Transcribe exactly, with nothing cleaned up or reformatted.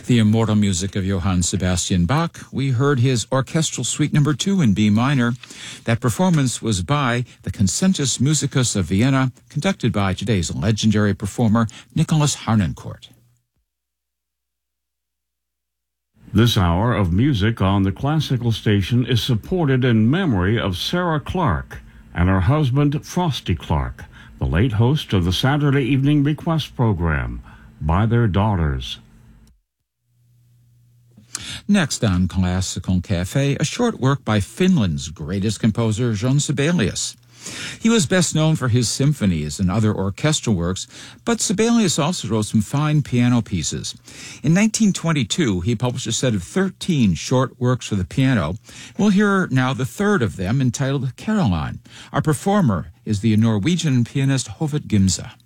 The immortal music of Johann Sebastian Bach. We heard his Orchestral Suite Number Two in B minor. That performance was by the Concertus Musicus of Vienna, conducted by today's legendary performer Nicholas Harnoncourt. This hour of music on the classical station is supported in memory of Sarah Clark and her husband Frosty Clark, the late host of the Saturday Evening Bequest program, by their daughters. Next on Classical Cafe, a short work by Finland's greatest composer, Jean Sibelius. He was best known for his symphonies and other orchestral works, but Sibelius also wrote some fine piano pieces. In nineteen twenty-two, he published a set of thirteen short works for the piano. We'll hear now the third of them, entitled Caroline. Our performer is the Norwegian pianist Hoved Gimse.